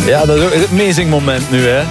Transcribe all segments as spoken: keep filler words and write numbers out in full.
Ja, dat is ook een amazing moment nu, hè.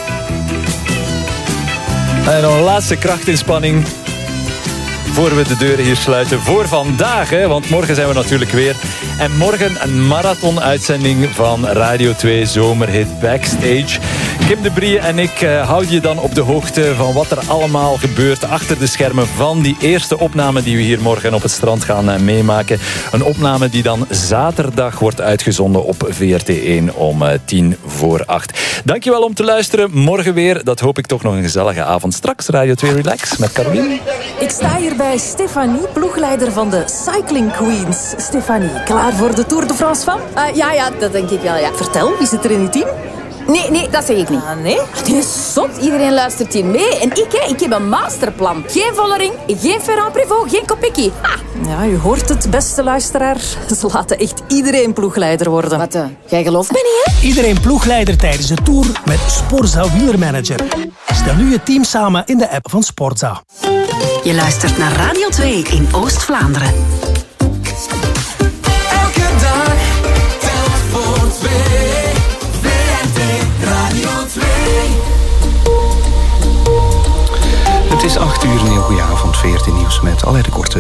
En nog een laatste krachtinspanning voor we de deuren hier sluiten voor vandaag, hè, want morgen zijn we natuurlijk weer. En morgen een marathon-uitzending van Radio twee Zomerhit Backstage. Kim de Brie en ik uh, houden je dan op de hoogte van wat er allemaal gebeurt achter de schermen van die eerste opname die we hier morgen op het strand gaan uh, meemaken. Een opname die dan zaterdag wordt uitgezonden op V R T één om uh, tien voor acht. Dankjewel om te luisteren. Morgen weer, dat hoop ik toch nog een gezellige avond. Straks Radio twee Relax met Caroline. Ik sta hier bij Stefanie, ploegleider van de Cycling Queens. Stefanie, klaar voor de Tour de France van? Uh, ja, ja, dat denk ik wel, ja. Vertel, wie zit er in je team? Nee, nee, dat zeg ik niet. Ah, nee? Die is zot. Iedereen luistert hier mee. En ik, hè, ik heb een masterplan. Geen Vollering, geen Ferrand-Prévot, geen Kopecky. Ha! Ja, u hoort het, beste luisteraar. Ze laten echt iedereen ploegleider worden. Wat, uh, jij gelooft me niet, hè? Iedereen ploegleider tijdens de Tour met Sporza Wielermanager. Stel nu je team samen in de app van Sporza. Je luistert naar Radio twee in Oost-Vlaanderen. Elke dag telt voor twee. V R T Radio twee. Het is acht uur, een heel goede avond. V R T Nieuws met Alain de Korte.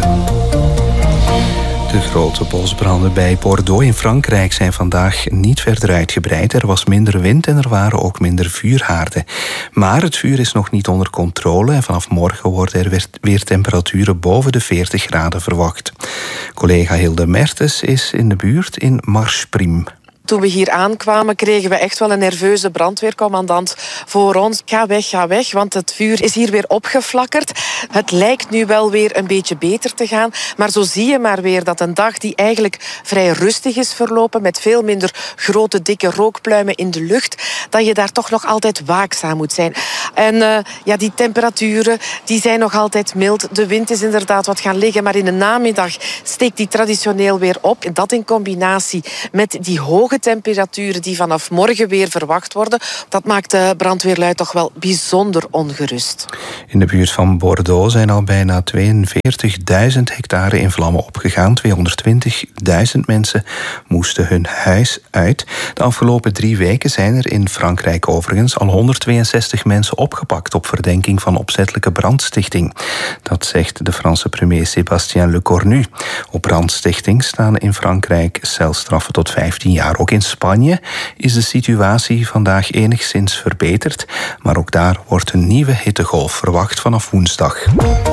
De grote bosbranden bij Bordeaux in Frankrijk zijn vandaag niet verder uitgebreid. Er was minder wind en er waren ook minder vuurhaarden. Maar het vuur is nog niet onder controle en vanaf morgen worden er weer, weer temperaturen boven de veertig graden verwacht. Collega Hilde Mertens is in de buurt in Marsprim. Toen we hier aankwamen, kregen we echt wel een nerveuze brandweercommandant voor ons. Ga weg, ga weg, want het vuur is hier weer opgeflakkerd. Het lijkt nu wel weer een beetje beter te gaan. Maar zo zie je maar weer dat een dag die eigenlijk vrij rustig is verlopen, met veel minder grote, dikke rookpluimen in de lucht, dat je daar toch nog altijd waakzaam moet zijn. En uh, ja, die temperaturen die zijn nog altijd mild. De wind is inderdaad wat gaan liggen, maar in de namiddag steekt die traditioneel weer op. En dat in combinatie met die hoge temperaturen die vanaf morgen weer verwacht worden, dat maakt de brandweerlui toch wel bijzonder ongerust. In de buurt van Bordeaux zijn al bijna tweeënveertigduizend hectare in vlammen opgegaan. tweehonderdtwintigduizend mensen moesten hun huis uit. De afgelopen drie weken zijn er in Frankrijk overigens al honderdtweeënzestig mensen opgepakt op verdenking van opzettelijke brandstichting. Dat zegt de Franse premier Sébastien Lecornu. Op brandstichting staan in Frankrijk celstraffen tot vijftien jaar. Ook in Spanje is de situatie vandaag enigszins verbeterd, maar ook daar wordt een nieuwe hittegolf verwacht vanaf woensdag.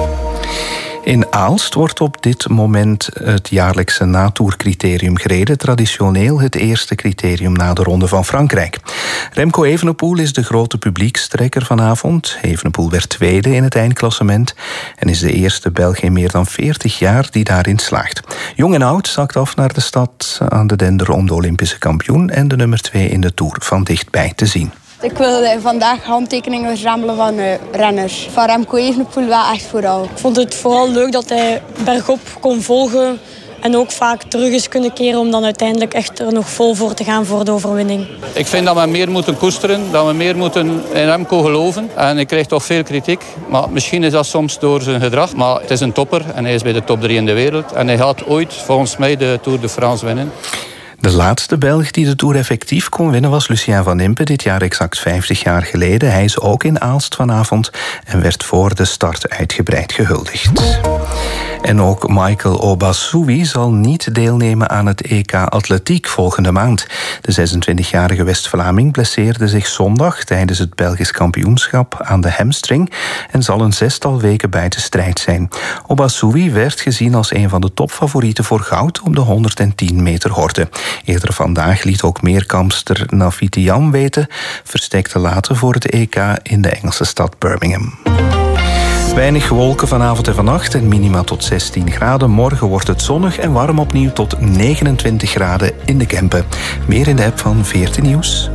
In Aalst wordt op dit moment het jaarlijkse natoercriterium gereden. Traditioneel het eerste criterium na de Ronde van Frankrijk. Remco Evenepoel is de grote publiekstrekker vanavond. Evenepoel werd tweede in het eindklassement en is de eerste Belg in meer dan veertig jaar die daarin slaagt. Jong en oud zakt af naar de stad aan de Dender om de Olympische kampioen en de nummer twee in de Tour van dichtbij te zien. Ik wil vandaag handtekeningen verzamelen van uh, renners. Van Remco Evenepoel wel echt vooral. Ik vond het vooral leuk dat hij bergop kon volgen en ook vaak terug is kunnen keren om dan uiteindelijk echt er nog vol voor te gaan voor de overwinning. Ik vind dat we meer moeten koesteren, dat we meer moeten in Remco geloven. En ik krijg toch veel kritiek, maar misschien is dat soms door zijn gedrag. Maar het is een topper en hij is bij de top drie in de wereld. En hij gaat ooit volgens mij de Tour de France winnen. De laatste Belg die de Tour effectief kon winnen was Lucien van Impe, dit jaar exact vijftig jaar geleden. Hij is ook in Aalst vanavond en werd voor de start uitgebreid gehuldigd. En ook Michael Obasui zal niet deelnemen aan het E K Atletiek volgende maand. De zesentwintigjarige West-Vlaming blesseerde zich zondag tijdens het Belgisch kampioenschap aan de hamstring en zal een zestal weken buiten strijd zijn. Obasui werd gezien als een van de topfavorieten voor goud op de honderdtien meter horde. Eerder vandaag liet ook meerkampster Nafitiam weten verstek te laten voor het E K in de Engelse stad Birmingham. Weinig wolken vanavond en vannacht en minima tot zestien graden. Morgen wordt het zonnig en warm opnieuw tot negenentwintig graden in de Kempen. Meer in de app van V R T Nieuws.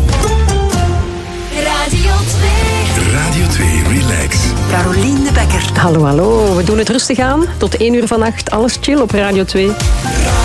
Radio twee. Radio twee Relax. Caroline de Bekker. Hallo, hallo. We doen het rustig aan. Tot één uur vannacht. Alles chill op Radio twee.